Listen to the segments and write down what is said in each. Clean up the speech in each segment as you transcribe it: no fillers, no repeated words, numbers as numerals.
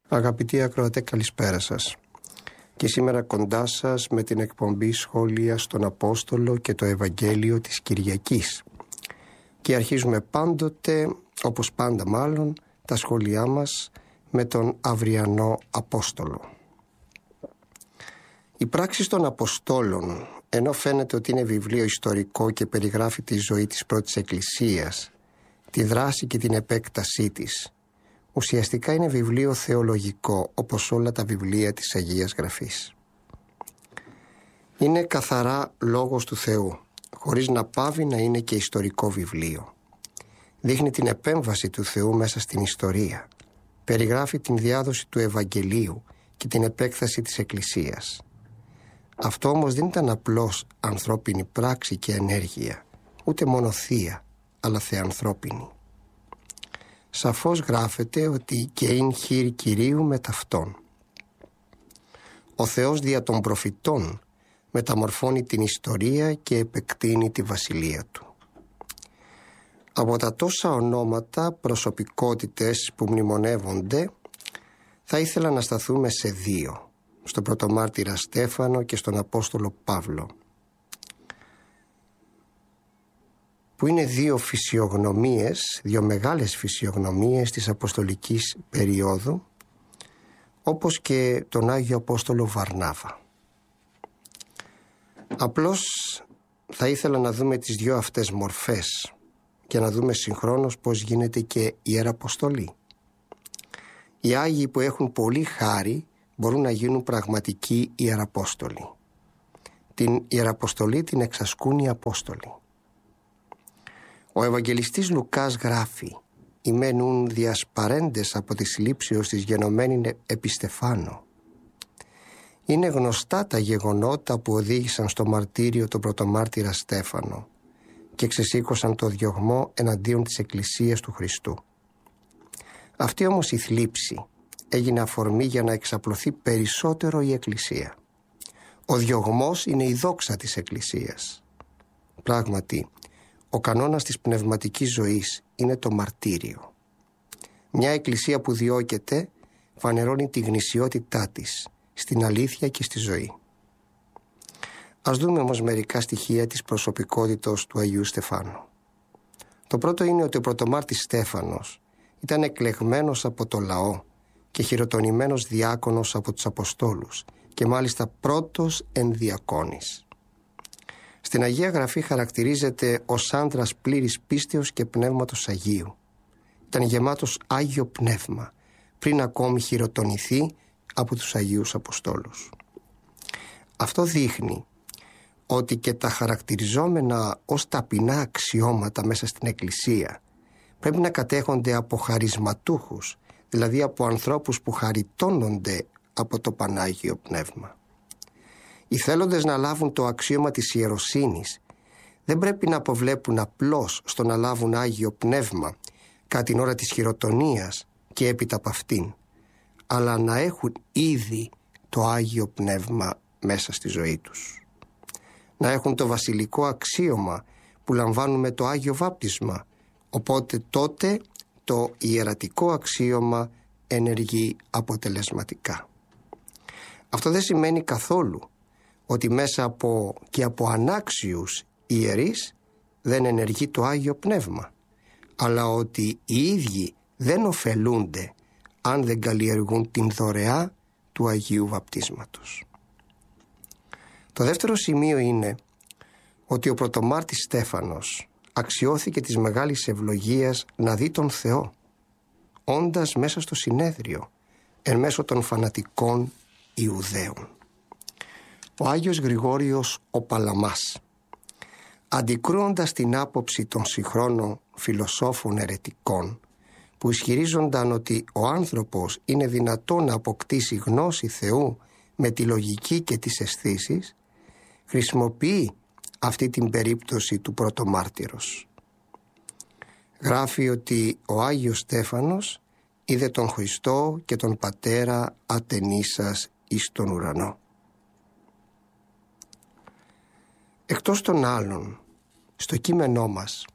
Αγαπητοί ακροατέ, καλησπέρα σας. Και σήμερα κοντά σας με την εκπομπή Σχόλια στον Απόστολο και το Ευαγγέλιο της Κυριακής. Και αρχίζουμε πάντοτε, όπως πάντα μάλλον, τα σχόλιά μας με τον αυριανό Απόστολο. Οι πράξεις των Αποστόλων, ενώ φαίνεται ότι είναι βιβλίο ιστορικό και περιγράφει τη ζωή της πρώτης Εκκλησίας, τη δράση και την επέκτασή της, ουσιαστικά είναι βιβλίο θεολογικό, όπως όλα τα βιβλία της Αγίας Γραφής. Είναι καθαρά λόγος του Θεού, χωρίς να πάβει να είναι και ιστορικό βιβλίο. Δείχνει την επέμβαση του Θεού μέσα στην ιστορία. Περιγράφει την διάδοση του Ευαγγελίου και την επέκταση της Εκκλησίας. Αυτό όμως δεν ήταν απλώς ανθρώπινη πράξη και ενέργεια, ούτε μόνο θεία, αλλά θεανθρώπινη. Σαφώς γράφεται ότι και ειν χείρ Κυρίου με ταυτόν. Ο Θεός δια των προφητών μεταμορφώνει την ιστορία και επεκτείνει τη βασιλεία Του. Από τα τόσα ονόματα, προσωπικότητες που μνημονεύονται, θα ήθελα να σταθούμε σε δύο, στον πρωτομάρτυρα Στέφανο και στον Απόστολο Παύλο, που είναι δύο φυσιογνωμίες, δύο μεγάλες φυσιογνωμίες της αποστολικής περίοδου, όπως και τον Άγιο Απόστολο Βαρνάβα. Απλώς θα ήθελα να δούμε τις δύο αυτές μορφές και να δούμε συγχρόνως πώς γίνεται και η Ιεραποστολή. Οι Άγιοι που έχουν πολύ χάρη μπορούν να γίνουν πραγματικοί Ιεραπόστολοι. Την Ιεραποστολή την εξασκούν οι Απόστολοι. Ο Ευαγγελιστής Λουκάς γράφει «Ημένουν διασπαρέντες από τη συλλήψεως της γενομένην επί Στεφάνο». Είναι γνωστά τα γεγονότα που οδήγησαν στο μαρτύριο τον πρωτομάρτυρα Στέφανο και ξεσήκωσαν το διωγμό εναντίον της Εκκλησίας του Χριστού. Αυτή όμως η θλίψη έγινε αφορμή για να εξαπλωθεί περισσότερο η Εκκλησία. Ο διωγμός είναι η δόξα της Εκκλησίας. Πράγματι, ο κανόνας της πνευματικής ζωής είναι το μαρτύριο. Μια Εκκλησία που διώκεται φανερώνει τη γνησιότητά της στην αλήθεια και στη ζωή. Ας δούμε όμως μερικά στοιχεία της προσωπικότητας του Αγίου Στεφάνου. Το πρώτο είναι ότι ο πρωτομάρτης Στέφανος ήταν εκλεγμένος από το λαό και χειροτονημένος διάκονος από τους Αποστόλους και μάλιστα πρώτος εν διακόνης. Στην Αγία Γραφή χαρακτηρίζεται ως άντρας πλήρης πίστεως και πνεύματος Αγίου. Ήταν γεμάτος Άγιο Πνεύμα πριν ακόμη χειροτονηθεί από τους Αγίους Αποστόλους. Αυτό δείχνει ότι και τα χαρακτηριζόμενα ως ταπεινά αξιώματα μέσα στην Εκκλησία πρέπει να κατέχονται από χαρισματούχους, δηλαδή από ανθρώπους που χαριτώνονται από το Πανάγιο Πνεύμα. Οι θέλοντες να λάβουν το αξίωμα της ιεροσύνης δεν πρέπει να αποβλέπουν απλώς στο να λάβουν Άγιο Πνεύμα κατά την ώρα της χειροτονίας και έπειτα από αυτήν, αλλά να έχουν ήδη το Άγιο Πνεύμα μέσα στη ζωή τους. Να έχουν το βασιλικό αξίωμα που λαμβάνουν με το Άγιο Βάπτισμα, οπότε τότε το ιερατικό αξίωμα ενεργεί αποτελεσματικά. Αυτό δεν σημαίνει καθόλου ότι μέσα από ανάξιους ιερείς δεν ενεργεί το Άγιο Πνεύμα, αλλά ότι οι ίδιοι δεν ωφελούνται αν δεν καλλιεργούν την δωρεά του Αγίου Βαπτίσματος. Το δεύτερο σημείο είναι ότι ο πρωτομάρτης Στέφανος αξιώθηκε της μεγάλης ευλογίας να δει τον Θεό, όντας μέσα στο συνέδριο, εν μέσω των φανατικών Ιουδαίων. Ο Άγιος Γρηγόριος ο Παλαμάς, αντικρούοντας την άποψη των συγχρόνων φιλοσόφων αιρετικών που ισχυρίζονταν ότι ο άνθρωπος είναι δυνατόν να αποκτήσει γνώση Θεού με τη λογική και τις αισθήσεις, χρησιμοποιεί αυτή την περίπτωση του πρωτομάρτυρος. Γράφει ότι ο Άγιος Στέφανος είδε τον Χριστό και τον Πατέρα ατενίσας εις τον ουρανό. Εκτός των άλλων, στο κείμενό μας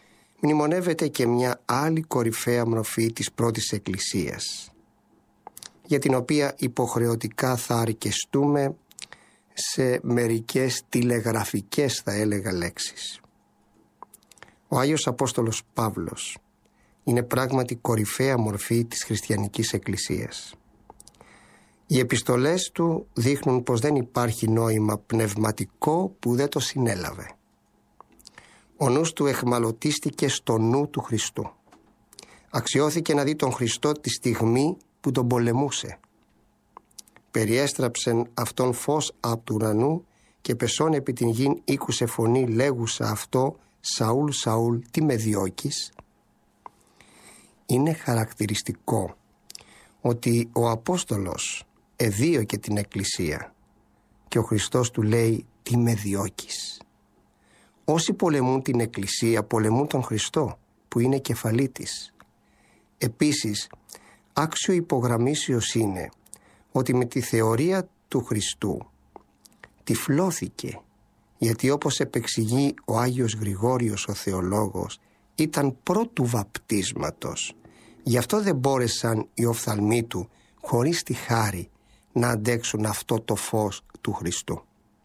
μνημονεύεται και μια άλλη κορυφαία μορφή της πρώτης Εκκλησίας. για την οποία υποχρεωτικά θα αρκεστούμε σε μερικές τηλεγραφικές, θα έλεγα, λέξεις. Ο Άγιος Απόστολος Παύλος είναι πράγματι κορυφαία μορφή της χριστιανικής εκκλησίας. Οι επιστολές του δείχνουν πως δεν υπάρχει νόημα πνευματικό που δεν το συνέλαβε. Ο νους του εχμαλωτίστηκε στο νου του Χριστού. Αξιώθηκε να δει τον Χριστό τη στιγμή που τον πολεμούσε. Περιέστραψεν αυτόν φως απ' του ουρανού και πεσόν επί την γην ήκουσε φωνή λέγουσα αυτό «Σαούλ, Σαούλ, τι με διώκεις?» Είναι χαρακτηριστικό ότι ο Απόστολος εδίωκε την Εκκλησία και ο Χριστός του λέει «Τι με διώκεις?» Όσοι πολεμούν την Εκκλησία πολεμούν τον Χριστό που είναι κεφαλή της. Επίσης, άξιο υπογραμμίσιος είναι ότι με τη θεωρία του Χριστού τυφλώθηκε, γιατί όπως επεξηγεί ο Άγιος Γρηγόριος ο θεολόγος ήταν πρώτου βαπτίσματος. Γι' αυτό δεν μπόρεσαν οι οφθαλμοί του χωρίς τη χάρη να αντέξουν αυτό το φως του Χριστού.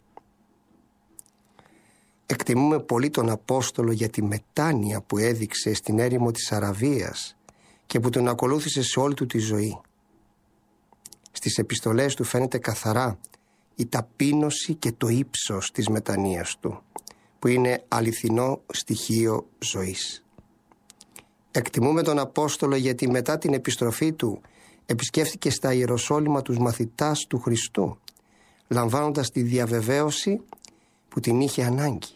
Εκτιμούμε πολύ τον Απόστολο για τη μετάνοια που έδειξε στην έρημο της Αραβίας και που τον ακολούθησε σε όλη του τη ζωή. Στις επιστολές του φαίνεται καθαρά η ταπείνωση και το ύψος της μετανοίας του, που είναι αληθινό στοιχείο ζωής. Εκτιμούμε τον Απόστολο γιατί μετά την επιστροφή του επισκέφθηκε στα Ιεροσόλυμα τους μαθητάς του Χριστού, λαμβάνοντας τη διαβεβαίωση που την είχε ανάγκη.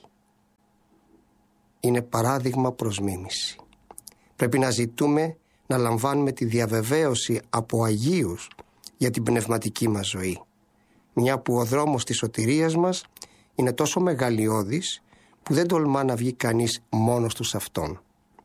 Είναι παράδειγμα προς μίμηση. Πρέπει να ζητούμε να λαμβάνουμε τη διαβεβαίωση από Αγίους για την πνευματική μας ζωή, μια που ο δρόμος της σωτηρίας μας είναι τόσο μεγαλειώδης που δεν τολμά να βγει κανείς μόνος του σε αυτόν.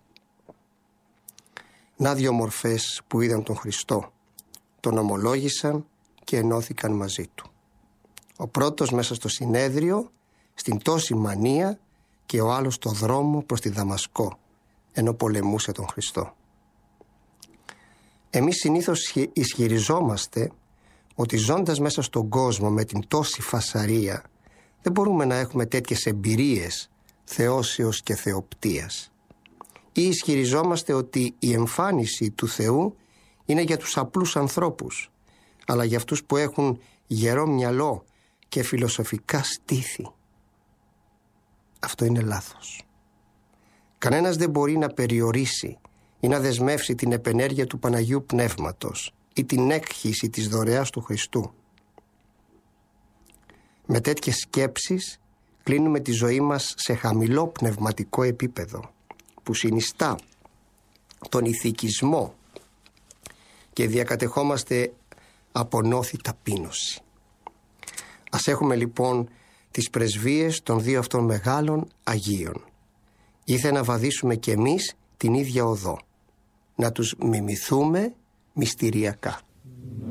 Να δύο μορφές που είδαν τον Χριστό, τον ομολόγησαν και ενώθηκαν μαζί του. Ο πρώτος μέσα στο συνέδριο, στην τόση μανία, και ο άλλος στο δρόμο προς τη Δαμασκό, ενώ πολεμούσε τον Χριστό. Εμείς συνήθως ισχυριζόμαστε ότι ζώντας μέσα στον κόσμο με την τόση φασαρία δεν μπορούμε να έχουμε τέτοιες εμπειρίες θεώσεως και θεοπτίας. Ή ισχυριζόμαστε ότι η εμφάνιση του Θεού είναι για τους απλούς ανθρώπους, αλλά για αυτούς που έχουν γερό μυαλό και φιλοσοφικά στήθη. Αυτό είναι λάθος. Κανένας δεν μπορεί να περιορίσει ή να δεσμεύσει την επενέργεια του Παναγίου Πνεύματος ή την έκχυση της δωρεάς του Χριστού. Με τέτοιες σκέψεις κλείνουμε τη ζωή μας σε χαμηλό πνευματικό επίπεδο που συνιστά τον ηθικισμό και διακατεχόμαστε από νόθη ταπείνωση. Ας έχουμε λοιπόν τις πρεσβείες των δύο αυτών μεγάλων Αγίων. Ήθελα να βαδίσουμε κι εμείς την ίδια οδό, να τους μιμηθούμε μυστηριακά.